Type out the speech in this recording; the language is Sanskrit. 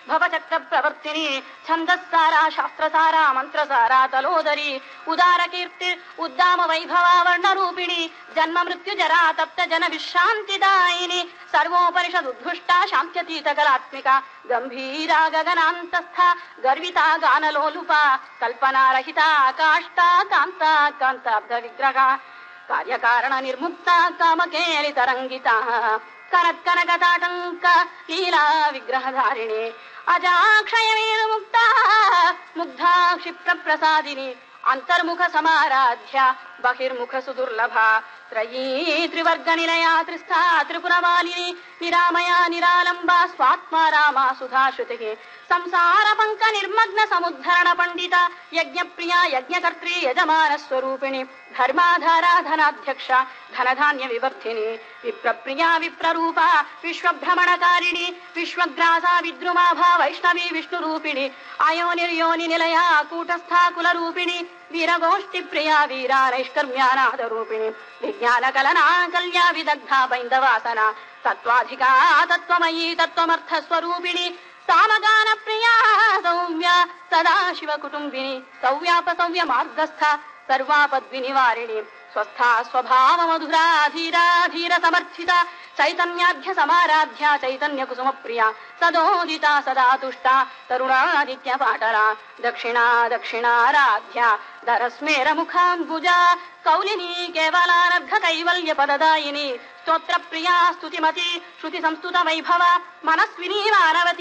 भवचक्र प्रवर्तिनी छन्दस्सारा शास्त्रसारा मन्त्रसारा तलोदरी उदार कीर्ति उद्दाम वैभवा वर्णरूपिणी जन्म मृत्यु जरा तप्त जन विश्रान्तिदायिनी सर्वोपनिषदुद्घुष्टा शान्त्यतीत कलात्मिका गंभीरा गगनान्तस्था गर्विता गानलोलुपा कल्पनारहिता काष्ठा कान्ता कान्ताब्ध विग्रहा कार्यकारण निर्मुक्ता कामकेलि तरंगिता कनत्कनकताटंक लीला विग्रहधारिणी अजाक्षय मुक्ता मुग्धा क्षिप्र प्रसादिनी अंतर्मुख समाराध्या बहिर्मुख सुदुर्लभा त्रयी त्रिवर्ग निलया त्रिस्था त्रिपुरमालिनी निरामया निरालंबा स्वात्मा रामा सुधाश्रुतिः संसार पंक निर्मग्न समुद्धरण पंडिता यज्ञ प्रिया यज्ञकर्त्री यजमान स्वरूपिणी धर्माधारा धनाध्यक्षा धनधान्य विवर्धिनी विप्रप्रिया विप्ररूपा विश्वभ्रमणकारिणी विश्वग्रासा विद्रुमाभा वैष्णवी विष्णुरूपिणी आयोनिर्योनि निलया कूटस्था कुलरूपिणी वीरगोष्ठी प्रिया वीरा नैष्कर्म्यानाद रूपिणी विज्ञान कलना कल्या विदग्धा बैन्दवासना तत्त्वाधिका तत्त्वमयी तत्त्वमर्थ स्वरूपिणी सामगान प्रिया सौम्या सदाशिव कुटुंबिनी सौव्यापसौव्य मार्गस्था सर्वापद्विनिवारिणी स्वस्था स्वभाव मधुरा धीरा धीर समर्थिता चैतन्याध्य समाराध्या चैतन्य कुसुम प्रिया सदोदिता सदा तुष्टा तरुणादित्य पाटला दक्षिणा दक्षिणाराध्या धरस्मेर मुखाम्बुजा कौलिनी केवलानर्घ कैवल्य पददायिनी स्तोत्र प्रिया स्तुतिमती श्रुति संस्तुत वैभवा मनस्विनी मानवती